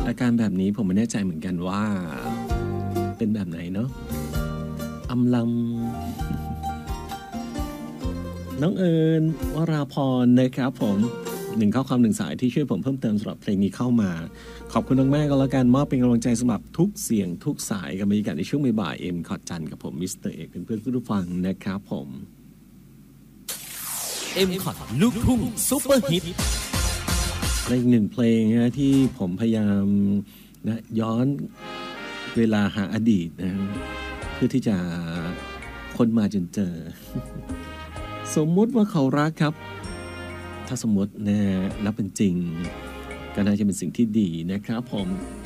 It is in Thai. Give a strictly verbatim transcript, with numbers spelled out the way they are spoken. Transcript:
อาการแบบนี้ผมไม่แน่ใจเหมือนกันว่าเป็นแบบไหนเนาะอำลำน้องเอิญวราพรนะครับผมหนึ่งข้อความหนึ่งสายที่ช่วยผมเพิ่มเติมสำหรับเพลงนี้เข้ามาขอบคุณมากๆก็แล้วกันมอบเป็นกำลังใจสำหรับทุกเสียงทุกสายกับบรรยากาศในช่วงบ่ายเอ็มขอดจันกับผมมิสเตอร์เอกเป็นเพื่อนผู้ฟังนะครับผมเอ็มคอดลูกทุ่งซุปเปอร์ฮิตและอีกหนึ่งเพลงนะที่ผมพยายามนะย้อนเวลาหาอดีตนะเพื่อที่จะค้นมาจนเจอสมมุติว่าเขารักครับถ้าสมมตินะแล้วเป็นจริงก็น่าจะเป็นสิ่งที่ดีนะครับผม